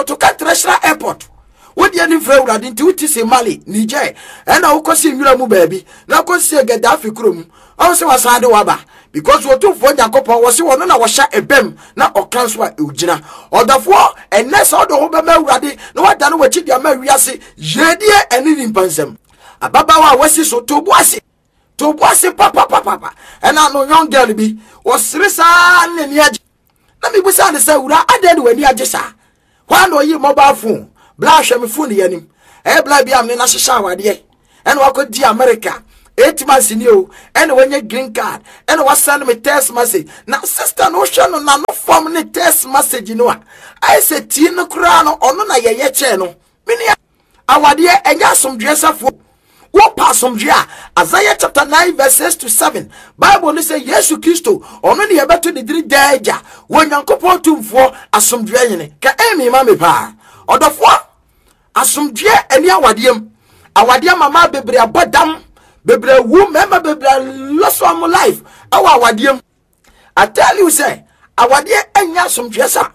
to International Airport. What the any friend didn't do to say Mali, Niger, and I will see Mulamu baby. Now go see a Gaddafi Krum. Also was Sande Waba. Because we took for Jacopo was one on our shot a bem, not or Kanswa Ujina. Or the four, and next all the Obama ready, no one done what you Mariasi, Jedia and in Pansem. A Baba was so to Boise, papa, and I know young girl be was Rissa and Yaj. Let me be sad to say, I did when you are just one or you mobile phone. Blash me phone yenim. Blabiam in a shower, dear. And what could the America? 8 months in you, and when you green card, and was send me text message. Now, sister, no channel, no form any text message, you know. I said, Tino Crano, or no, ye channel. Minia, our dear, and got some dress of what pass some drea. Isaiah chapter 9, verses to 7. Bible say, yes, Christo, or many about to the 3 days. When you couple to for as some drain, can Amy, mammy, pa, or the 4 as some drea, and ya wadium. Our dear mamma, baby, a badam. Bebre wu member bebre lost one life. Our wadium. I tell you, say, our dear enya some dressa.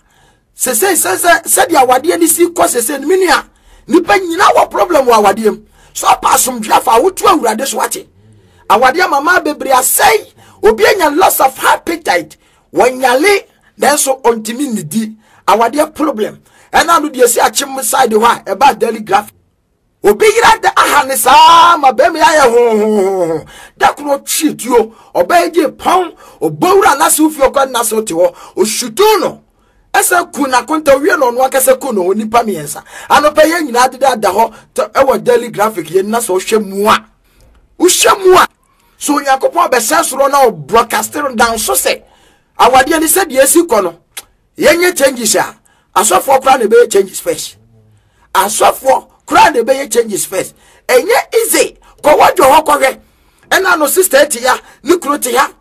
Said ya wadia ni si cause say minia. Nipa nyina wa problem wa wadium. So pass some drafa wutu awurade so wate. Our dear mama bebre say obi enya loss of appetite. Wanyale then so ontimi nidi. Our dear problem. And now do you see a chim side wa about daily graph. Obeyira the ahanisa ma bemi aye ho that could cheat you obey pound obowra na so fio kwa na so te ho oshutu no esa kuna konta wie no no akase kuno onipa miensa anopa ye nyina da ho e daily graphic ye na so hwemua uhwemua so yakopon be sensoro na broadcaster down so say awade ni said yesi kono yenye changes a asofo kra na be changes first asofo kra de be changes first enye easy ko wajo hokwe ena no sister etia ni kro te ya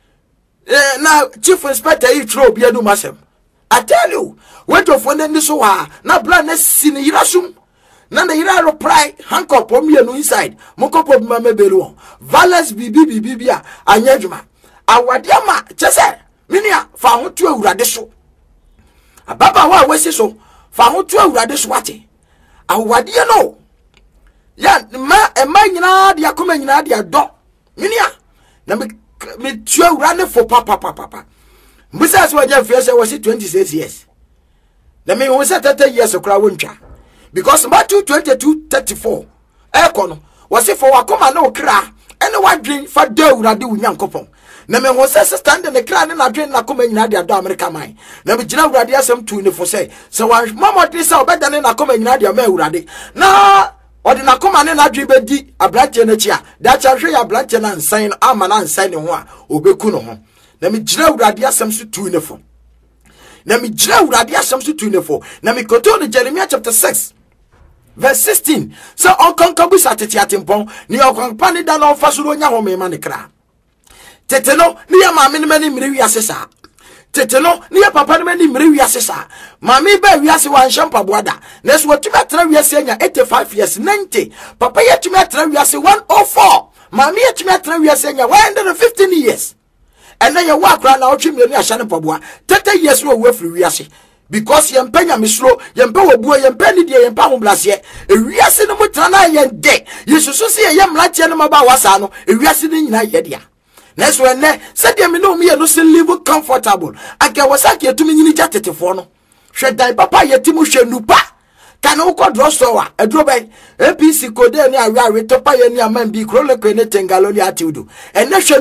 na chief inspector yi tro bia du masem. I tell you wait of one ni so ha na bla na si ni yirasum na na yira reply handcuff o me no inside moko pop ma mebelu violence bibia anyadwuma awade ama chese minia fa hotu awurade so ababa wa wesi so fa hotu awurade so wate awade no ya ma nyina de akoma nyina de do minia na me tua awurade for papa mbisa so waje fiese was 26 years na me won say 30 years okra wontwa because Matthew 22:34 ekono was for wakoma na okra ene wadwen fa do awurade wunyankopon na me won say stand in the kra na dwen na koma nyina de do America man na me gina awurade asem tu ne for say so wan mama de say obeda na koma nyina de ma awurade na odi na koma ne na dwen bedi abranche na chia da cha hwe ya abranche na nsan ama na nsan ne ho a obeku no ho na me gina awurade asem so tu ne for na me gina awurade asem so tu ne for na me koto ne Jeremiah chapter 6 verse 16 so onkonkabu satete atempon ni onkonpa ne da na ofasuro nya ho me ma ne kra teteno ni ya maame ne mani mire wiase sa teteno ni ya papa ne mani mire wiase sa maame ba wiase wan shampa boada na so watumi atra wiase anya 85 years 90 papa yatumi atra wiase 104 maame yatumi atra wiase anya 115 years and then you walk around now trim ni ahane paboa 30 years no we free wiase because yempanya misro yempa wobuo yempa ni die yempa homblase ewiase no mutrana yende yesusu se yemlache no maba wasa no ewiase ni nyina yedea next when said me no me no se live comfortable aka wasake yetumi nyini jatetefo no hwe dai papa yetimu hwe nupa kana uko drossowa edro bai APC kode ni awe topa ye ni amambi krole ko ne tengalo ni atiudu ene hwe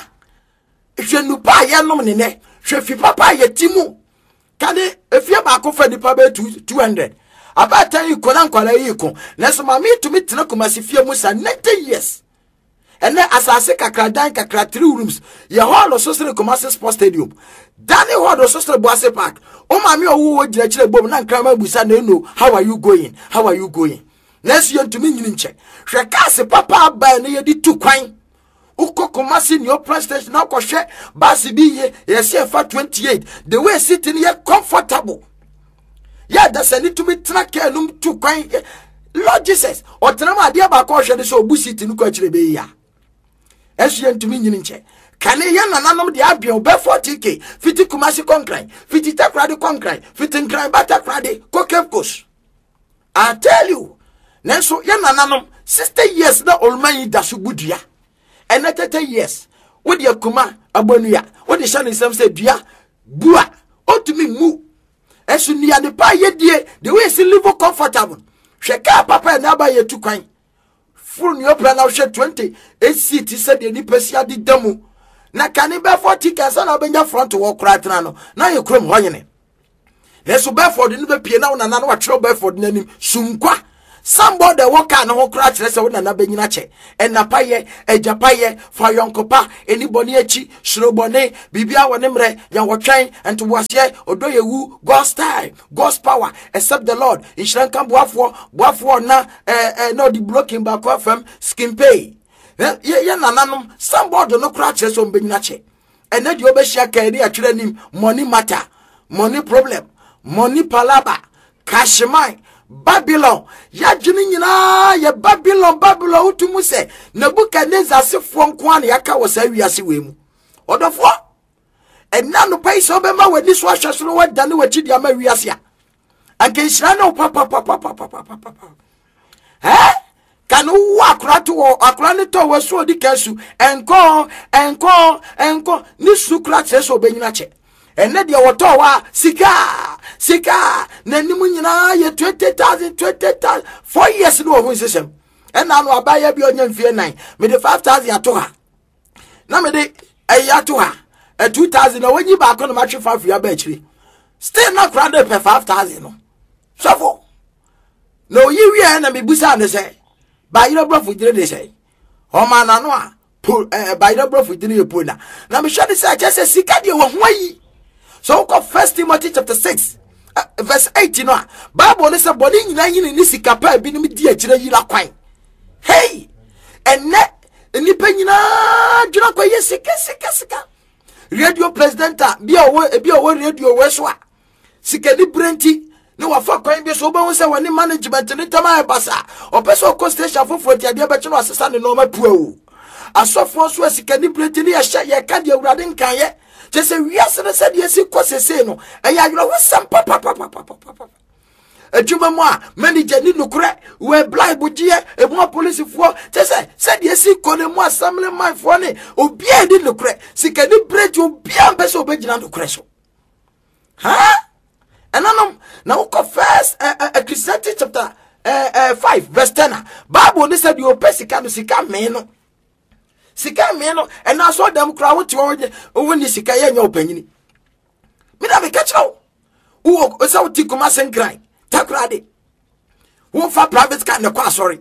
nupa ya nom ne ne hwe fi papa yetimu kade efia ba ko fa nipa be 200 abata yi ko na nkwala yi ko neso ma mi tumi tena ko masifia musa 90 years ene asase kakra 3 rooms ye hall sosre Kumasi Sports Stadium dani hall sosre Boase Park o ma mi owo gira kire bom na nkrama busa na eno how are you going neso ye tumi nyini nche hwe kase papa ba na ye di tu kwan uko Kumasi ni open station na ko hwe basi bi ye se fa 28 the way sitting here comfortable ya da sani tumi tena ke num tu kwan Lord Jesus o tena ma dia ba ko hwe de so obu sitting ko kire be ya esu ye ntumi nyini nche kane ye nananom de abia be 40k fiti Kumasi Konkran fiti Takrade Konkran fiti Nkran Batakrade Kokepkos. I tell you nenso ye nananom 60 years na olman dasu budia and 30 years with your kuma abonuya what the shani sam say dua bua otumi mu esu nia de pa ye die the way see live comfortable hweka papa na ba ye tu kwan full new plan na hwe 20 AC ti said the nipasia di damu na kane be 40 kasa na benya front wo kratena no na ye krom hoyene leso Bedford ni be pie na na na wa chiro Bedford nanim sunkwa somebody walk an ho kra kire se wo na benyina che enapaye ejapaye fa yonkopa anybody echi shrobone bibia wone mre ya wotwen ento wase odoyewu God's time God's power except the Lord inshranka boafo na no the blocking back from skin pay ye nananom somebody no kra kire se benyina che ene de obehia kan ni atwere nim money matter money problem money palaba cash mine Babylon ya jini nyina ya Babylon utumu se Nebukadnezar sefo nko an yaka wasa wiase wemu odofo enna no pai so be ma wadi so ahwesoro wadane wachi dia ma wiase a anke nhira no papa kanu wa akura ne to waso odi kasu enko ni sukra tseso benyina che enne de woto wa sika na nimu nyina ye 20,000 4 years no ho system enna no abaya bi onya mfie 9 me de 5,000 ato ha na me de ato ha 2,000 na wanyi ba ko no matwe 5 ya ba chiri still na crowd pe 5,000 no sofo no yi wi na me busa ne say ba yiro brofo dire de say o ma na no a ba yiro brofo dire ye pona na me hwe de say chese sika de wo ho yi. So go 1 Timothy chapter 6 verse 18 no Bible ne say body nyina yin ni sika pa bi nim di akire yira kwan hey enne nipa nyina dwuna kwa ye sika radio president bi owo radio we so a sika ni brenti ne wa fa kwan bi so ba won say woni management ni tama e basa opeso ko station foforo ti ade ba che no asesa ne no ma puo asofo so sika ni brenti ni ye ka de awurade nkan ye Jesse we are said yes, say no. And I know some papa. A Juma manager need no crack, where blind budget, a more police for Jesse said yes, call him more family my funny, or be I did no crack. See, can you break your beyond best obedient to crash? Huh? And now confess a Christianity chapter 5 verse 10. Bible said you pesican sika meno. Sika meno and I saw them crowd to when the sika ya opinion. Me na be catch now. Who is out to Kumasi and cry? Takrade. Who for private car no sorry.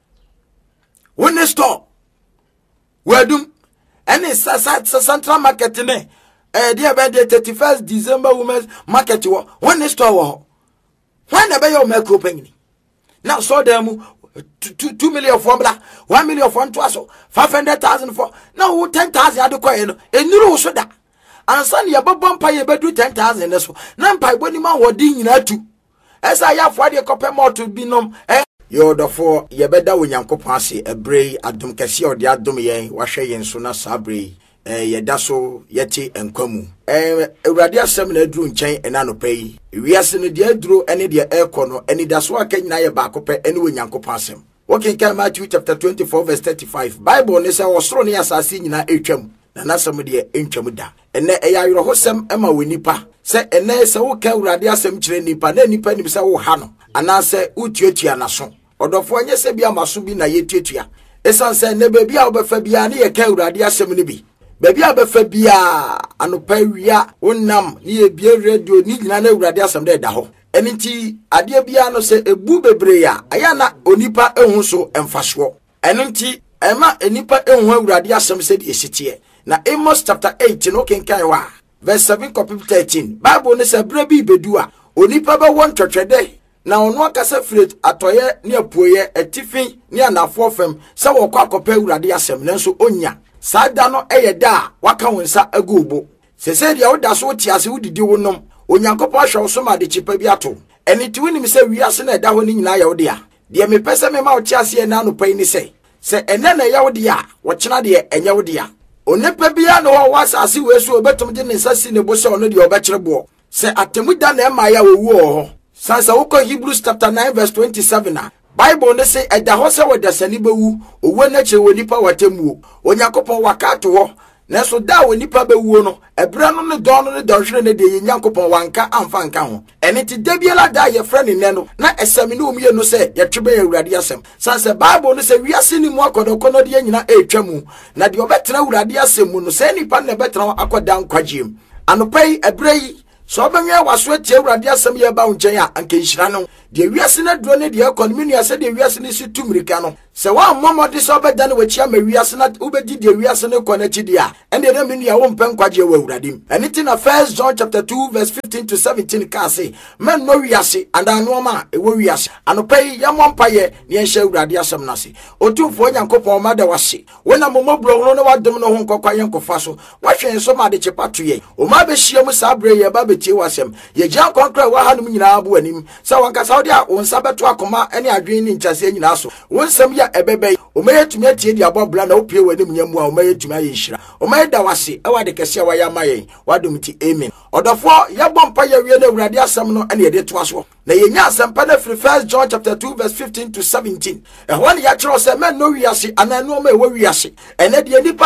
When the store. Where do any central market ne? Dear by the 31st December women's market when the store. When the bay your milk opening. Now saw them 2 million for 1 million for 500,000 for now 10,000 at the coin and you so that and son your bump pay bedu 10,000 so nan pai boni man wodi nyina tu esa ya fo de kopem more to be nom yo do for ye beda wo nyankopon ase ebrei adom kese odi adom yen wa hwe yen so na sabrei ye da so yeti enkwamu ewurade asem na aduru nchen ena no pai wiase no de aduru ene de ekono eni da so akanyina ye ba kopɛ ene wo nyankopon asem working kan Matthew chapter 24 verse 35 Bible ne say osoro ne asase nyina etwam na nasem de entwam da ene eyayro hosem ema wonipa se ene se wo ka ewurade asem kire nipa na nipa nim se wo ha no ana se utuatua naso odofo anye se bia maso bi na yetuatua esan se ne ba bia obefa bia ne ye ka ewurade asem ne bi baby abefa bia anopa wia wonnam ni ebie radio ni nyina na ewurade asem da da ho eniti ade bia no se ebu bebre ya aya na onipa ehun so emfaso eniti ema enipa ehun ewurade asem se de esitie na Amos chapter 8 no kenkan wa verse 7 copy 13 Bible ne se brebi bedu a onipa be won twetwede na ono akasa fret atoye ne apoye atifi ne anafo fam se wo kwa kopa ewurade asem nanso onya sada no eyeda waka wonsa agubo sese dia woda so tiase wodidi wonom onyankopɔ hwe so ma de chipa bi ato eniti woni mi se wiase na eda ho ni nyina ya wode a de me pese me ma wo tiase na no pai ni se ene na ya wode a wo kyena de enye wode a onepa bia no ho wasase we so obetum de ne nsasi ne bo se ono de obekere bo se atemuda na ema ya owu ho sansa woko Hebrews chapter 9 verse 27 na Bible ne say eda ho se wedasani bewu owo na kire wonipa watemuo Onyankopon wakato ho na so da wonipa bewuo no ebra no ne don no ne donhwere ne de Nyankopon wanka amfa nka ho ene ti dabiela da ye frɛ ne ne no na esame ne omie no se ye twebe ye Awurade asɛm sansa Bible ne say wiase ni mu akodokono de nyina etwamu na de obetena Awurade asɛm mu no se nipa ne betena akoda nkwagiem anopai ebrei so obenwe waso atie Awurade asɛm ye ba nkyɛn a anka nhyira no de wiase na duro ne de economy ne ase de wiase ne si tumrika no se wa mmomode so obeda ne wachia ma wiase na ubedi de wiase ne konachi dia ende na menu ya wo mpen kwaje wa Awurade anything na 1 John chapter 2 verse 15 to 17 ka say men no wiase and anoma e wo wiase anopai ya mompaye ne enhye Awurade asɛm na se otumfo Nyankopɔn ma da wase wona momobro no na wadom no ho nkokwa yenkofa so wahwen so ma de chepato ye o ma be hia mu sabre ye ba betie wasɛm ye gyan konkra wa hanum nyina abo anim sa wanka saudi a wonsa beto akoma ene adwen ni nkyase nyina so wonsam ya ebebe o ma yetumi atie di abobla na opie wanim nyamu a o ma yetumi aye hira o ma da wase e wade kese wa ya mayen wadom ti amen odofo ya bompa ya wie na Awurade asɛm no ene ye de to aso na yenya asɛmpa na firi 1 John chapter 2 verse 15 to 17 ehwo ne ya kyerɛ sɛ men no wiase ananu ma e wo wiase ene de nipa